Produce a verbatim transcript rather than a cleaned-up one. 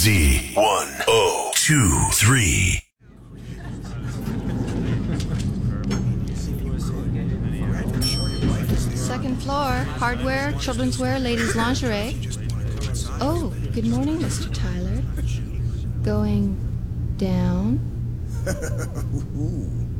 Z one oh two three. Second floor, hardware, children's wear, ladies' lingerie. Oh, good morning, Mister Tyler. Going down?